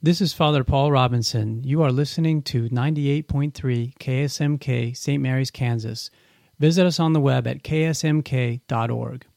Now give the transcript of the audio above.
This is Father Paul Robinson. You are listening to 98.3 KSMK, St. Mary's, Kansas. Visit us on the web at ksmk.org.